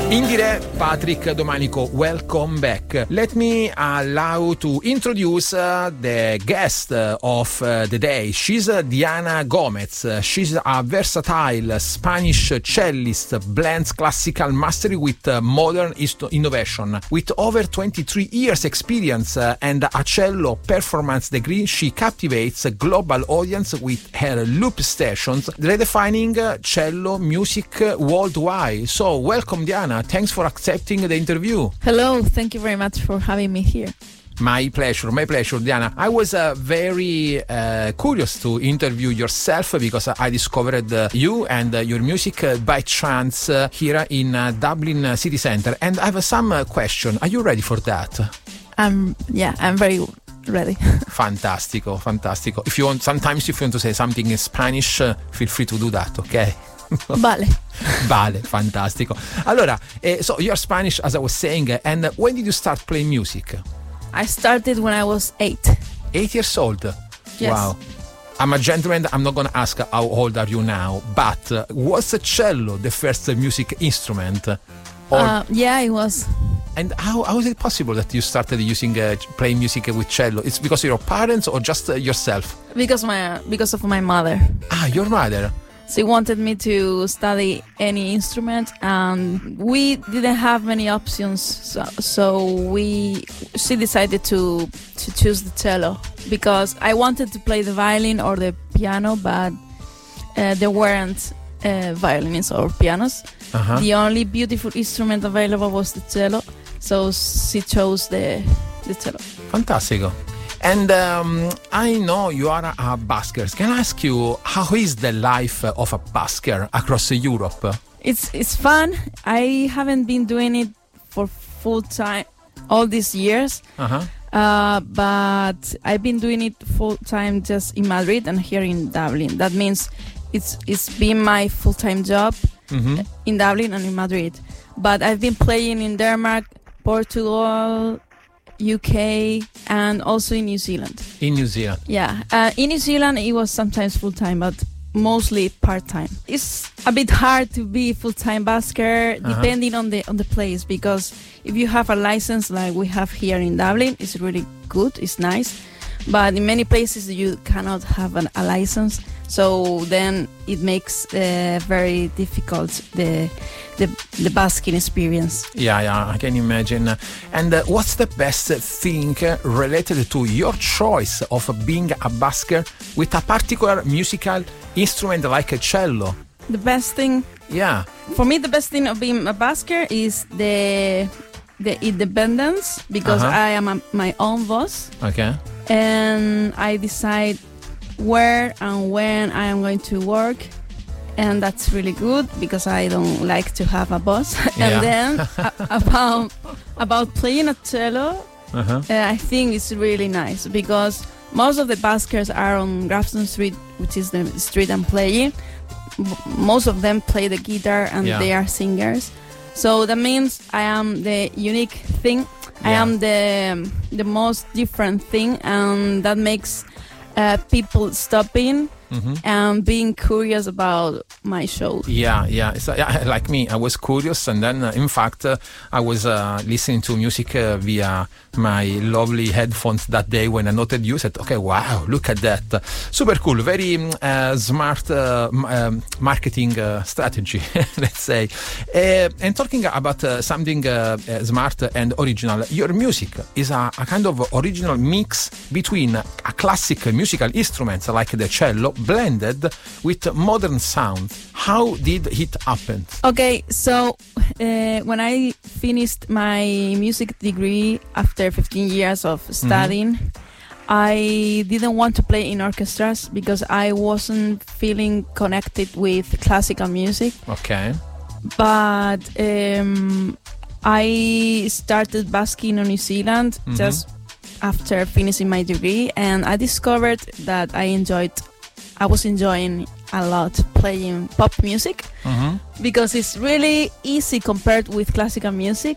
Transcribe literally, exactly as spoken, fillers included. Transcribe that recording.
Indire Patrick Domanico, welcome back. Let me allow to introduce uh, the guest uh, of uh, the day. She's uh, Diana Gomez. Uh, she's a versatile Spanish cellist, blends classical mastery with uh, modern ist- innovation. With over twenty-three years experience uh, and a cello performance degree, she captivates a global audience with her loop stations, redefining uh, cello music uh, worldwide. So welcome, Diana. Thanks for accepting the interview. Hello, thank you very much for having me here. My pleasure, my pleasure, Diana. I was uh, very uh, curious to interview yourself because I discovered uh, you and uh, your music uh, by chance uh, here in uh, Dublin uh, city center. And I have uh, some uh, question. Are you ready for that? Um, yeah, I'm very ready. Fantastico, fantastico. If you want, sometimes if you want to say something in Spanish, uh, feel free to do that, okay? Vale. Vale, fantastico. Allora, eh, so you're Spanish, as I was saying, uh, and when did you start playing music? I started when I was eight. Eight years old? Yes. Wow. I'm a gentleman, I'm not going to ask how old are you now, but uh, was the cello the first uh, music instrument? Or, Uh, yeah, it was. and how, how is it possible that you started using uh, playing music with cello? It's because of your parents or just uh, yourself? Because my because of my mother. Ah, your mother. She wanted me to study any instrument, and we didn't have many options. So, so we she decided to to choose the cello because I wanted to play the violin or the piano, but uh, there weren't uh, violins or pianos. Uh-huh. The only beautiful instrument available was the cello, so she chose the the cello. Fantastico. And um, I know you are a, a busker. Can I ask you, how is the life of a busker across Europe? It's it's fun. I haven't been doing it for full time all these years, Uh-huh. uh, but I've been doing it full time just in Madrid and here in Dublin. That means it's it's been my full time job Mm-hmm. in Dublin and in Madrid. But I've been playing in Denmark, Portugal, U K, and also in New Zealand. In New Zealand. Yeah, uh, in New Zealand it was sometimes full time, but mostly part time. It's a bit hard to be full time busker Uh-huh. depending on the on the place, because if you have a license like we have here in Dublin, it's really good, it's nice. But in many places you cannot have an, a license, so then it makes uh, very difficult the the the busking experience. Yeah, yeah, I can imagine. And uh, what's the best thing uh, related to your choice of being a busker with a particular musical instrument like a cello? The best thing Yeah. for me, the best thing of being a busker is the the independence, because Uh-huh. I am a, my own boss, Okay. and I decide where and when I am going to work, and that's really good because I don't like to have a boss. Yeah. And then a- about about playing a cello, Uh-huh. uh, I think it's really nice because most of the buskers are on Grafton Street, which is the street I'm playing. M- Most of them play the guitar and Yeah. they are singers. So that means I am the unique thing. I Yeah. am the the most different thing, and that makes uh, people stopping Mm-hmm. and being curious about my show. Yeah, yeah. So, yeah, like me, I was curious, and then, uh, in fact, uh, I was uh, listening to music uh, via my lovely headphones that day when I noted you. Said, okay, wow, look at that, super cool, very um, uh, smart uh, m- um, marketing uh, strategy, let's say. Uh, and talking about uh, something uh, uh, smart and original, your music is a, a kind of original mix between a classic musical instruments like the cello, blended with modern sound. How did it happen? Okay, so uh, when I finished my music degree after fifteen years of studying, I didn't want to play in orchestras because I wasn't feeling connected with classical music. Okay. But um, I started busking on New Zealand Mhm. just after finishing my degree, and I discovered that I enjoyed, I was enjoying a lot playing pop music Mm-hmm. because it's really easy compared with classical music.